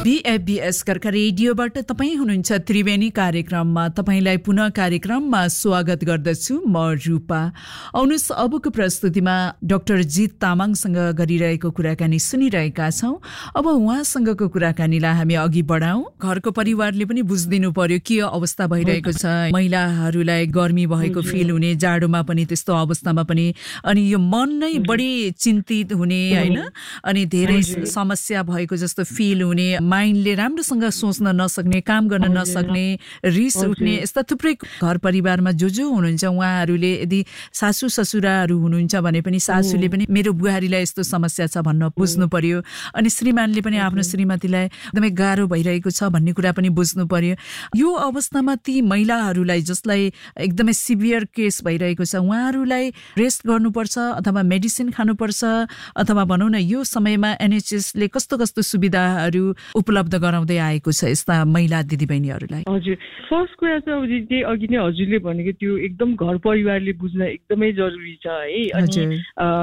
बीएफबीएस कर्का रेडियोबाट तपाईँ हुनुहुन्छ त्रिवेणी कार्यक्रममा। तपाईँलाई पुनः कार्यक्रममा स्वागत गर्दछु म रूपा। आउनुहोस् अबको प्रस्तुतिमा डाक्टर जित तामाङसँग गरिरहेको कुराकानी सुनिरहेका छौँ। अब उहाँसँगको कुराकानीलाई हामी अघि बढाउँ। घरको परिवारले पनि बुझिदिनु पर्यो के अवस्था भइरहेको छ, महिलाहरूलाई गर्मी भएको फिल हुने, जाडोमा पनि त्यस्तो अवस्थामा पनि, अनि यो मन नै बढी चिन्तित हुने होइन, अनि धेरै समस्या भएको जस्तो फिल हुने, माइन्डले राम्रोसँग सोच्न नसक्ने, काम गर्न नसक्ने, रिस उठ्ने, यस्ता थुप्रै घर परिवारमा जो हुनुहुन्छ उहाँहरूले यदि सासू ससुराहरू हुनुहुन्छ भने पनि सासूले पनि मेरो बुहारीलाई यस्तो समस्या छ भन्न बुझ्नु पर्यो, अनि श्रीमानले पनि आफ्नो श्रीमतीलाई एकदमै गाह्रो भइरहेको छ भन्ने कुरा पनि बुझ्नु पर्यो। यो अवस्थामा ती महिलाहरूलाई जसलाई एकदमै सिभियर केस भइरहेको छ उहाँहरूलाई रेस्ट गर्नुपर्छ अथवा मेडिसिन खानुपर्छ, अथवा भनौँ न यो समयमा एनएचएसले कस्तो कस्तो सुविधाहरू उपलब्ध गराउँदै आएको छ यस्ता महिला दिदीबहिनीहरूलाई? हजुर, फर्स्ट कुरा चाहिँ अब अघि नै हजुरले भनेको त्यो एकदम घर परिवारले बुझ्न एकदमै जरुरी छ है। अनि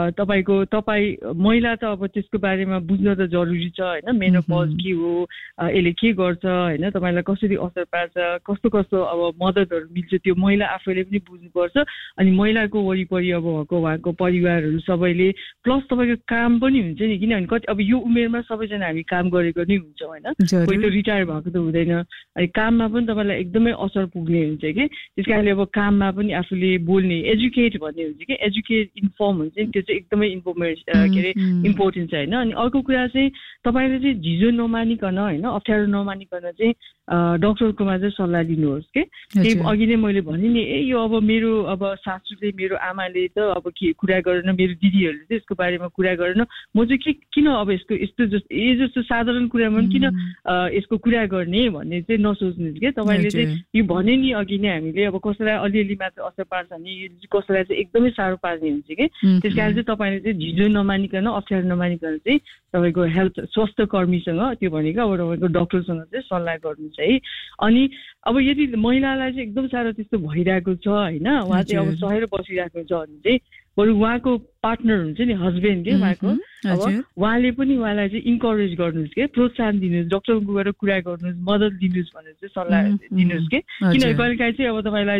तपाईँ महिला त अब त्यसको बारेमा बुझ्न त जरुरी छ होइन, मेनोपज के हो, यसले के गर्छ होइन, तपाईँलाई कसरी असर पार्छ, कस्तो कस्तो अब मद्दतहरू मिल्छ त्यो महिला आफैले पनि बुझ्नुपर्छ। अनि महिलाको वरिपरि अब उहाँको परिवारहरू सबैले, प्लस तपाईँको काम पनि हुन्छ नि, किनभने कति अब यो उमेरमा सबैजना हामी काम गरेको नै हुन्छ होइन, कोही त रिटायर भएको त हुँदैन, अनि काममा पनि तपाईँलाई एकदमै असर पुग्ने हुन्छ कि। त्यस कारणले अब काममा पनि आफूले बोल्ने, एजुकेट भन्ने हुन्छ कि, एजुकेट इन्फर्म हुन्छ नि, त्यो चाहिँ एकदमै इम्पोर्टेन्ट छ होइन। अनि अर्को कुरा चाहिँ तपाईँले चाहिँ झिझो नमानिकन होइन, अप्ठ्यारो नमानिकन चाहिँ डक्टरकोमा चाहिँ सल्लाह लिनुहोस् कि। त्यही अघि नै मैले भने नि यो अब मेरो अब सासूले, मेरो आमाले त अब के कुरा गरेन, मेरो दिदीहरूले चाहिँ यसको बारेमा कुरा गरेन, म चाहिँ किन अब यस्तो साधारण कुरामा पनि किन यसको कुरा गर्ने भन्ने चाहिँ नसोच्नुहोस् कि। तपाईँले चाहिँ यो भने नि अघि नै हामीले अब कसैलाई अलिअलि मात्र असर पार्छ भने कसैलाई चाहिँ एकदमै साह्रो पार्ने हुन्छ कि। त्यस कारण चाहिँ तपाईँले चाहिँ झिझो नमानिकन, अप्ठ्यारो नमानिकन चाहिँ तपाईँको हेल्थ स्वास्थ्य कर्मीसँग, त्यो भनेको अब तपाईँको डक्टरसँग चाहिँ सल्लाह गर्नु है। अनि अब यदि महिलालाई चाहिँ एकदम साह्रो त्यस्तो भइरहेको छ होइन, उहाँ चाहिँ अब सहेर बसिरहेको छ भने चाहिँ बरु उहाँको पार्टनर हुन्छ नि, हस्बेन्ड के उहाँको, अब उहाँले पनि उहाँलाई चाहिँ इन्करेज गर्नुहोस् के, प्रोत्साहन दिनुहोस्, डक्टरको गएर कुरा गर्नुहोस्, मद्दत दिनुहोस् भनेर चाहिँ सल्लाह दिनुहोस् कि। किनभने कहिलेकाहीँ चाहिँ अब तपाईँलाई